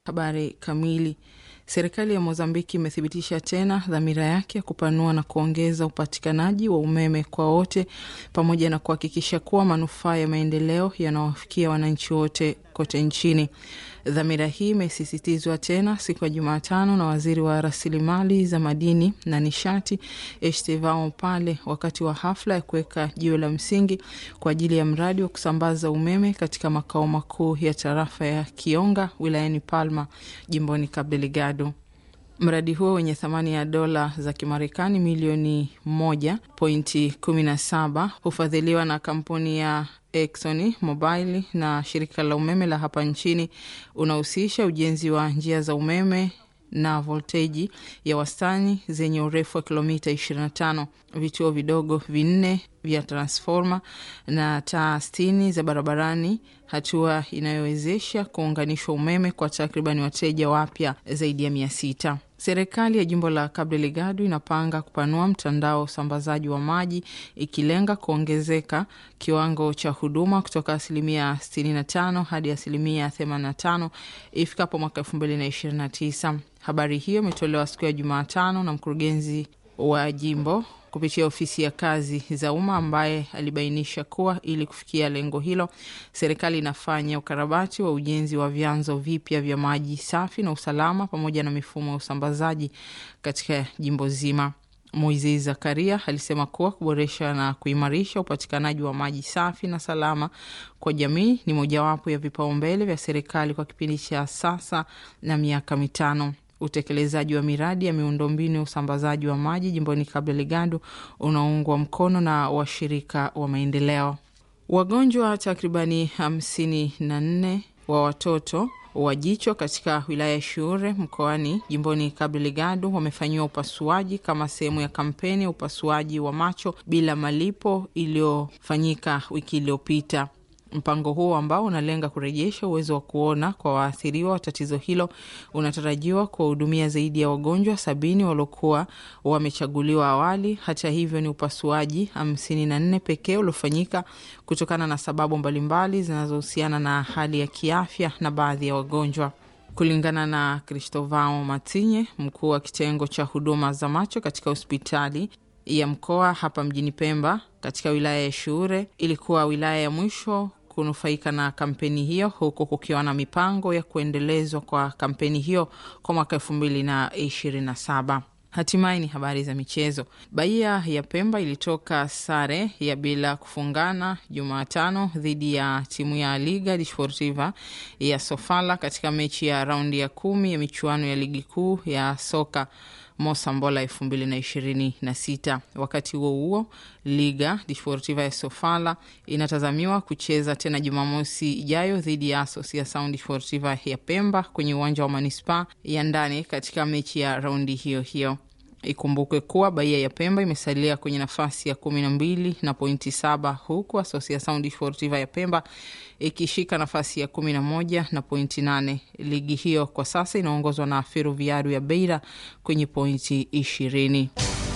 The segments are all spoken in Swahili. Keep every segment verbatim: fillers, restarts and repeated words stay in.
Habari kamili. Serikali ya Mozambiki imethibitisha tena dhamira yake ya kupanua na kuongeza upatikanaji wa umeme kwa wote pamoja na kuhakikisha kuwa manufaa ya maendeleo yanawafikia wananchi wote kote nchini. Dhamira hii imesisitizwa tena siku ya Jumatano na waziri wa rasilimali za madini na nishati Estevão Pale wakati wa hafla ya kuweka jiwe la msingi kwa ajili ya mradi wa kusambaza umeme katika makao makuu ya tarafa ya Kionga wilayani Palma jimboni Cabo Delgado. Mradi huo wenye thamani ya dola za Kimarekani milioni moja pointi kumi na saba hufadhiliwa na kampuni ya Exxon Mobil na shirika la umeme la hapa nchini. Unahusisha ujenzi wa njia za umeme na volteji ya wastani zenye urefu wa kilomita ishirini na tano, vituo vidogo vinne vya transforma na taa sitini za barabarani, hatua inayowezesha kuunganishwa umeme kwa takribani wateja wapya zaidi ya mia sita. Serikali ya jimbo la Cabo Delgado inapanga kupanua mtandao usambazaji wa maji ikilenga kuongezeka kiwango cha huduma kutoka asilimia sitini na tano hadi asilimia themanini na tano ifikapo mwaka elfu mbili na ishirini na tisa. Habari hiyo imetolewa siku ya Jumatano na mkurugenzi wa jimbo kupitia ofisi ya kazi za umma, ambaye alibainisha kuwa ili kufikia lengo hilo serikali inafanya ukarabati wa ujenzi wa vyanzo vipya vya maji safi na usalama pamoja na mifumo ya usambazaji katika jimbo zima. Moises Zakaria alisema kuwa kuboresha na kuimarisha upatikanaji wa maji safi na salama kwa jamii ni mojawapo ya vipaumbele vya serikali kwa kipindi cha sasa na miaka mitano. Utekelezaji wa miradi ya miundombinu ya usambazaji wa maji jimboni Cabo Delgado unaungwa mkono na washirika wa maendeleo. Wagonjwa takribani hamsini na nne wa watoto wa jicho katika wilaya ya Shure mkoani jimboni Cabo Delgado wamefanyiwa upasuaji kama sehemu ya kampeni ya upasuaji wa macho bila malipo iliyofanyika wiki iliyopita. Mpango huo ambao unalenga kurejesha uwezo wa kuona kwa waathiriwa wa tatizo hilo unatarajiwa kuwahudumia zaidi ya wagonjwa sabini waliokuwa wamechaguliwa awali. Hata hivyo, ni upasuaji hamsini na nne pekee uliofanyika kutokana na sababu mbalimbali zinazohusiana na hali ya kiafya na baadhi ya wagonjwa. Kulingana na Cristovão Matinhe, mkuu wa kitengo cha huduma za macho katika hospitali ya mkoa hapa mjini Pemba katika wilaya ya Shure, ilikuwa wilaya ya mwisho kunufaika na kampeni hiyo, huku kukiwa na mipango ya kuendelezwa kwa kampeni hiyo kwa mwaka elfu mbili na ishirini na saba. Hatimaye ni habari za michezo. Bahia ya Pemba ilitoka sare ya bila kufungana Jumatano dhidi ya timu ya Liga Desportiva ya Sofala katika mechi ya raundi ya kumi ya michuano ya ligi kuu ya soka Mosambola elfu mbili na ishirini na sita. Wakati huo huo, Liga Desportiva ya Sofala inatazamiwa kucheza tena Jumamosi ijayo dhidi ya Associação Desportiva ya Pemba kwenye uwanja wa Manispa ya ndani katika mechi ya raundi hiyo hiyo. Ikumbuke kuwa Bahia ya Pemba imesalia kwenye nafasi ya kumi na mbili na pointi saba, huku Associação Desportiva ya Pemba ikishika nafasi ya kumi na moja na pointi nane. Ligi hiyo kwa sasa inaongozwa na Ferroviário ya Beira kwenye pointi ishirini.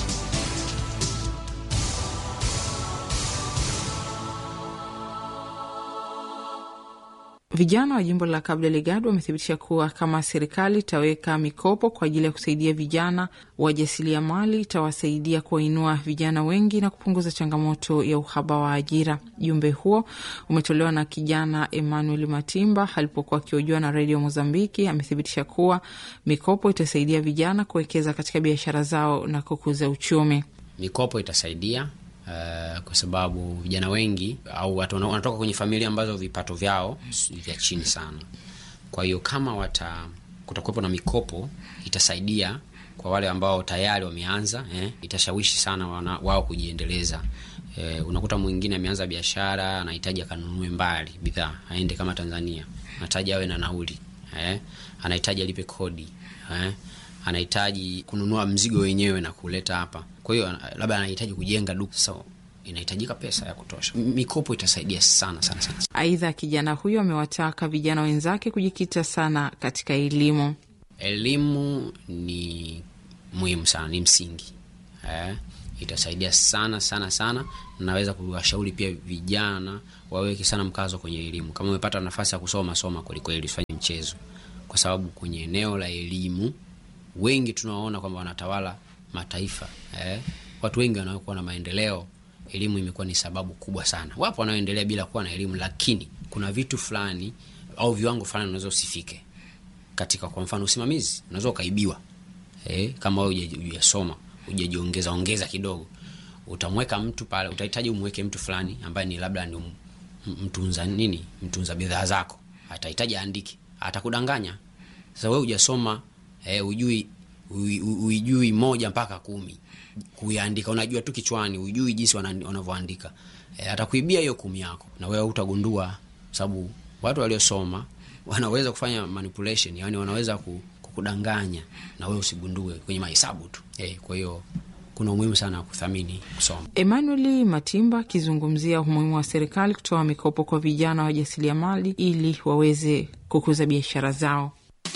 Vijana wa jimbo la Cabo Delgado wamethibitisha kuwa kama serikali itaweka mikopo kwa ajili ya kusaidia vijana wajasiriamali, itawasaidia kuinua vijana wengi na kupunguza changamoto ya uhaba wa ajira. Jumbe huo umetolewa na kijana Emmanuel Matimba alipokuwa akihojiwa na Radio Mozambiki. Amethibitisha kuwa mikopo itasaidia vijana kuwekeza katika biashara zao na kukuza uchumi. Mikopo itasaidia Uh, kwa sababu vijana wengi au watu wanatoka kwenye familia ambazo vipato vyao vya chini sana. Kwa hiyo kama wata kutakuwepo na mikopo, itasaidia kwa wale ambao tayari wameanza, eh, itashawishi sana wana, wao kujiendeleza. Eh, unakuta mwingine ameanza biashara, anahitaji akanunue mbali bidhaa, aende kama Tanzania, anahitaji awe na nauli, eh, anahitaji alipe kodi, eh, anahitaji kununua mzigo wenyewe na kuleta hapa. Kwa hiyo labda anahitaji kujenga duka, so inahitajika pesa ya kutosha. Mikopo itasaidia sana sana sana. Aidha, kijana huyo amewataka vijana wenzake kujikita sana katika elimu. Elimu ni muhimu sana, ni msingi. Eh, itasaidia sana sana sana. Naweza kuwashauri pia vijana waweke sana mkazo kwenye elimu. Kama umepata nafasi ya kusoma, soma kweli kweli, usifanye mchezo. kwa sababu kwenye eneo la elimu wengi tunaona kwamba wanatawala mataifa eh, watu wengi wanaokuwa na maendeleo, elimu imekuwa ni sababu kubwa sana. Wapo wanaoendelea bila kuwa na elimu, lakini kuna vitu fulani au viwango fulani unaweza usifike. Katika kwa mfano usimamizi, unaweza ukaibiwa. Eh, kama wewe hujasoma, hujajiongeza ongeza kidogo, utamweka mtu pale, utahitaji umweke mtu fulani ambaye ni labda ni mtunza nini, mtunza bidhaa zako. Atahitaji aandike, atakudanganya. Sasa wewe hujasoma, eh, ujui ujui moja mpaka kumi kuiandika, unajua tu kichwani, ujui jinsi wanavyoandika. E, atakuibia hiyo kumi yako na wewe utagundua, sababu watu waliosoma wanaweza kufanya manipulation, yani wanaweza kukudanganya na wewe usigundue kwenye mahesabu tu. E, kwa hiyo kuna umuhimu sana kuthamini kusoma. Emmanuel Matimba kizungumzia umuhimu wa serikali kutoa mikopo kwa vijana wajasiriamali ili waweze kukuza biashara zao.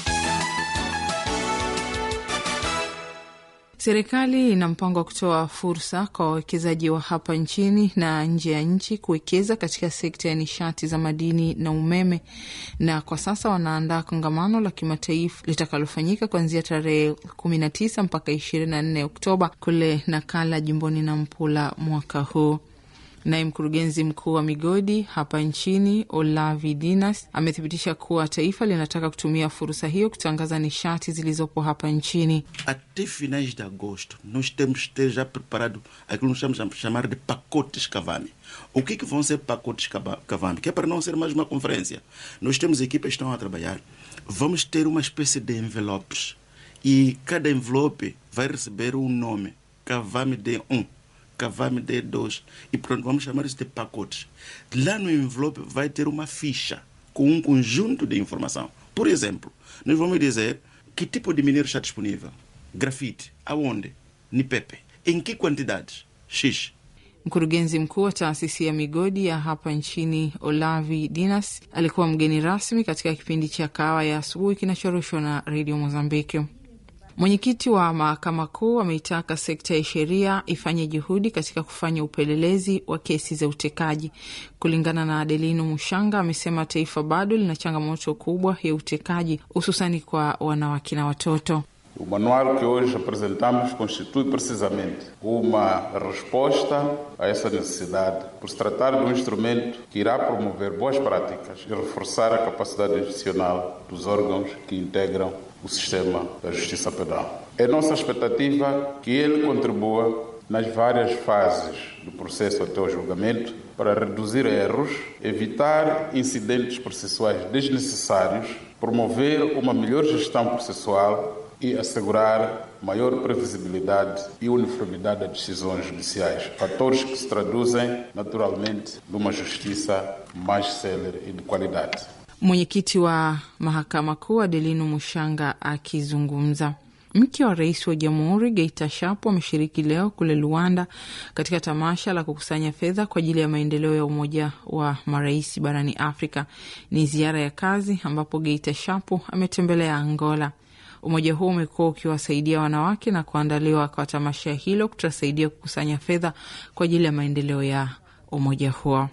Serikali ina mpango wa kutoa fursa kwa wawekezaji wa hapa nchini na nje ya nchi kuwekeza katika sekta ya nishati za madini na umeme, na kwa sasa wanaandaa kongamano la kimataifa litakalofanyika kuanzia tarehe kumi na tisa mpaka ishirini na nne Oktoba kule Nakala, jimboni Nampula mwaka huu. Naye mkurugenzi mkuu wa migodi hapa nchini Olavi Dinas amethibitisha kuwa taifa linataka kutumia fursa hiyo kutangaza nishati zilizopo hapa nchini. Até finais de agosto nós temos que ter já preparado aquilo que nós chamar de pacotes Cavame. O que que vão ser pacotes Cavame? Que é para não ser mais uma conferência. Nós temos equipas que estão a trabalhar. Vamos ter uma espécie de envelopes e cada envelope vai receber um nome. Cavame D um. Cavame D dois, e pronto, vamos chamar isso de pacotes. Lá no envelope vai ter uma ficha com um conjunto de informação. Por exemplo, nós vamos dizer que tipo de minério está disponível. Grafite, aonde? Nipepe. Em que quantidades? X. Mkurugenzi mkuu wa taasisi ya migodi ya hapa nchini Olavi Dinas alikuwa mgeni rasmi katika kipindi cha Kahawa ya Asubuhi kinachorushwa na Radio Mozambiki. Mwenyekiti wa mahakama kuu ameitaka sekta ya sheria ifanye juhudi katika kufanya upelelezi wa kesi za utekaji. Kulingana na Adelino Mushanga, amesema taifa bado lina changamoto kubwa ya utekaji, hususani kwa wanawake na watoto. O manual que hoje apresentamos constitui precisamente uma resposta a essa necessidade, por se tratar de um instrumento que irá promover boas práticas e reforçar a capacidade institucional dos órgãos que integram o sistema da justiça penal. É nossa expectativa que ele contribua nas várias fases do processo até o julgamento para reduzir erros, evitar incidentes processuais desnecessários, promover uma melhor gestão processual e assegurar maior previsibilidade e uniformidade das decisões judiciais, fatores que se traduzem naturalmente numa justiça mais célere e de qualidade. Mwenyekiti wa mahakama kuu Adelino Mushanga akizungumza. Mke wa rais wa jamhuri Geita Shapo ameshiriki leo kule Luanda katika tamasha la kukusanya fedha kwa ajili ya maendeleo ya umoja wa marais barani Afrika. Ni ziara ya kazi ambapo Geita Shapo ametembelea Angola. Umoja huo umekuwa ukiwasaidia wanawake na kuandaliwa kwa tamasha hilo kutasaidia kukusanya fedha kwa ajili ya maendeleo ya umoja huo.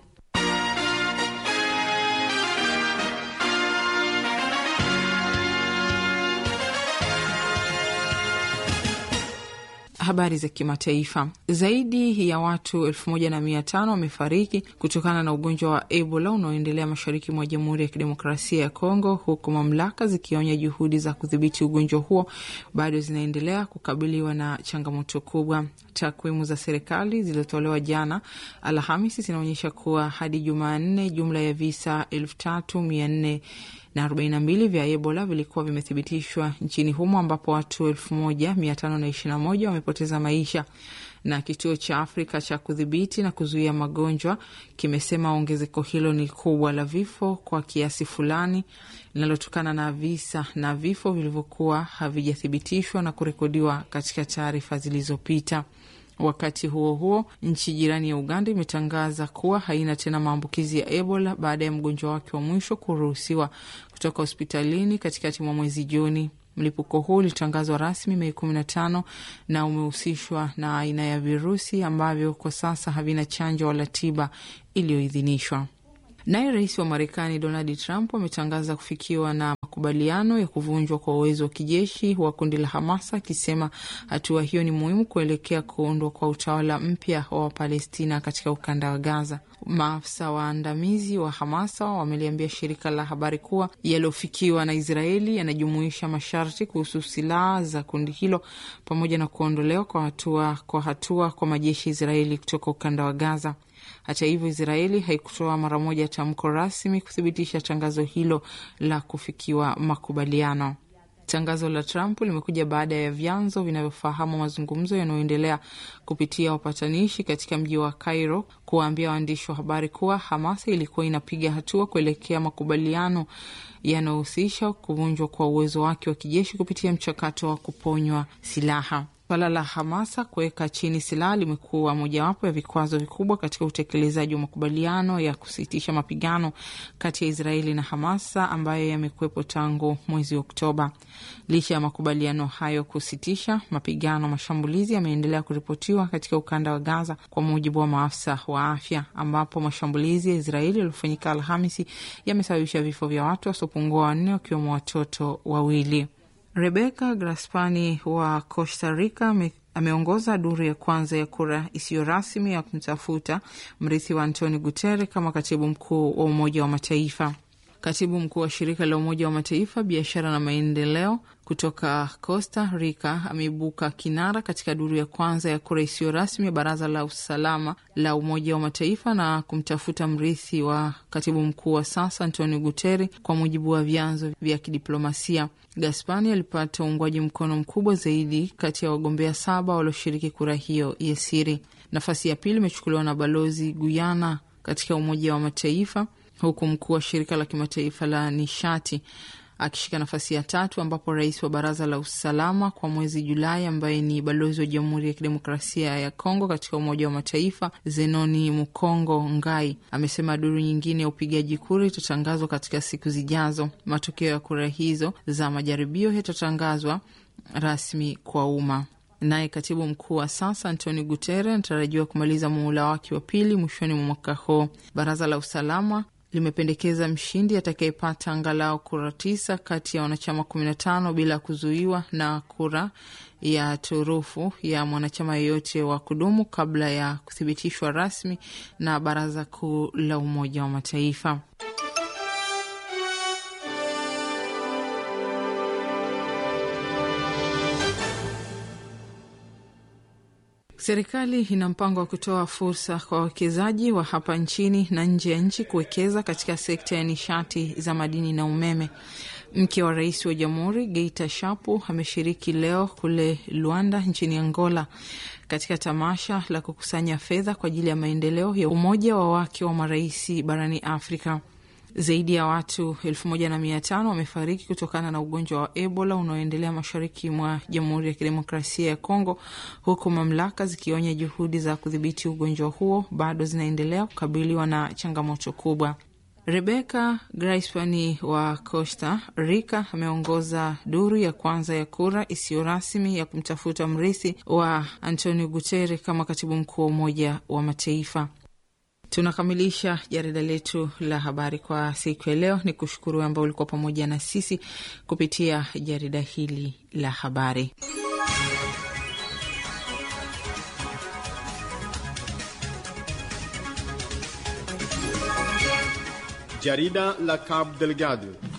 Habari za kimataifa. Zaidi ya watu elfu moja na mia tano wamefariki kutokana na ugonjwa wa Ebola unaoendelea mashariki mwa Jamhuri ya Kidemokrasia ya Kongo, huku mamlaka zikionya juhudi za kudhibiti ugonjwa huo bado zinaendelea kukabiliwa na changamoto kubwa. Takwimu za serikali zilizotolewa jana Alhamisi zinaonyesha kuwa hadi Jumanne jumla ya visa elfu tatu mia nne na arobaini na mbili vya Ebola vilikuwa vimethibitishwa nchini humo, ambapo watu elfu moja mia tano na ishirini na moja wamepoteza maisha. Na kituo cha Afrika cha kudhibiti na kuzuia magonjwa kimesema ongezeko hilo ni kubwa la vifo kwa kiasi fulani linalotokana na visa na vifo vilivyokuwa havijathibitishwa na kurekodiwa katika taarifa zilizopita. Wakati huo huo, nchi jirani ya Uganda imetangaza kuwa haina tena maambukizi ya Ebola baada ya mgonjwa wake wa mwisho kuruhusiwa kutoka hospitalini katikati mwa mwezi Juni. Mlipuko huu ulitangazwa rasmi Mei kumi na tano na umehusishwa na aina ya virusi ambavyo kwa sasa havina chanjo wala tiba iliyoidhinishwa. Naye rais wa Marekani Donald Trump ametangaza kufikiwa na makubaliano ya kuvunjwa kwa uwezo wa kijeshi wa kundi la Hamas, akisema hatua hiyo ni muhimu kuelekea kuundwa kwa utawala mpya wa Palestina katika ukanda wa Gaza. Maafisa waandamizi wa Hamas wameliambia shirika la habari kuwa yaliyofikiwa na Israeli yanajumuisha masharti kuhusu silaha za kundi hilo pamoja na kuondolewa kwa hatua kwa hatua kwa majeshi ya Israeli kutoka ukanda wa Gaza. Hata hivyo, Israeli haikutoa mara moja tamko rasmi kuthibitisha tangazo hilo la kufikiwa makubaliano. Tangazo la Trump limekuja baada ya vyanzo vinavyofahamu mazungumzo yanayoendelea kupitia wapatanishi katika mji wa Cairo kuwaambia waandishi wa habari kuwa Hamas ilikuwa inapiga hatua kuelekea makubaliano yanayohusisha kuvunjwa kwa uwezo wake wa kijeshi kupitia mchakato wa kuponywa silaha. Swala la Hamasa kuweka chini silaha limekuwa mojawapo ya vikwazo vikubwa katika utekelezaji wa makubaliano ya kusitisha mapigano kati ya Israeli na Hamasa ambayo yamekuwepo tangu mwezi Oktoba. Licha ya makubaliano hayo kusitisha mapigano, mashambulizi yameendelea kuripotiwa katika ukanda wa Gaza, kwa mujibu wa maafisa wa afya, ambapo mashambulizi ya Israeli yaliyofanyika Alhamisi yamesababisha vifo vya watu wasiopungua wanne, wakiwemo watoto wawili. Rebecca Graspani wa Costa Rica me, ameongoza duru ya kwanza ya kura isiyo rasmi ya kumtafuta mrithi wa Antonio Guterres kama katibu mkuu wa Umoja wa Mataifa. Katibu mkuu wa shirika la Umoja wa Mataifa biashara na maendeleo kutoka Costa Rica ameibuka kinara katika duru ya kwanza ya kura isiyo rasmi ya Baraza la Usalama la Umoja wa Mataifa na kumtafuta mrithi wa katibu mkuu wa sasa Antonio Guterres, kwa mujibu wa vyanzo vya kidiplomasia. Gaspani alipata uungwaji mkono mkubwa zaidi kati ya wagombea saba walioshiriki kura hiyo ya siri. Nafasi ya pili imechukuliwa na Balozi Guyana katika Umoja wa Mataifa, huku mkuu wa shirika la kimataifa la nishati akishika nafasi ya tatu, ambapo rais wa Baraza la Usalama kwa mwezi Julai ambaye ni balozi wa Jamhuri ya Kidemokrasia ya Kongo katika Umoja wa Mataifa Zenoni Mukongo Ngai amesema duru nyingine ya upigaji kura itatangazwa katika siku zijazo. Matokeo ya kura hizo za majaribio yatatangazwa rasmi kwa umma. Naye katibu mkuu wa sasa Antonio Guterres anatarajiwa kumaliza muhula wake wa pili mwishoni mwa mwaka huu. Baraza la Usalama limependekeza mshindi atakayepata angalau kura tisa kati ya wanachama kumi na tano bila kuzuiwa na kura ya turufu ya mwanachama yeyote wa kudumu kabla ya kuthibitishwa rasmi na Baraza Kuu la Umoja wa Mataifa. Serikali ina mpango wa kutoa fursa kwa wawekezaji wa hapa nchini na nje ya nchi kuwekeza katika sekta ya nishati za madini na umeme. Mke wa rais wa jamhuri Geita Shapu ameshiriki leo kule Luanda nchini Angola katika tamasha la kukusanya fedha kwa ajili ya maendeleo ya umoja wa wake wa maraisi barani Afrika. Zaidi ya watu elfu moja na mia tano wamefariki kutokana na ugonjwa wa Ebola unaoendelea mashariki mwa Jamhuri ya Kidemokrasia ya Kongo, huku mamlaka zikionya juhudi za kudhibiti ugonjwa huo bado zinaendelea kukabiliwa na changamoto kubwa. Rebecca Graspani wa Costa Rica ameongoza duru ya kwanza ya kura isiyo rasmi ya kumtafuta mrithi wa Antonio Guterres kama katibu mkuu wa Umoja wa Mataifa. Tunakamilisha jarida letu la habari kwa siku ya leo. Ni kushukuru ambao ulikuwa pamoja na sisi kupitia jarida hili la habari. Jarida la Cabo Delgado.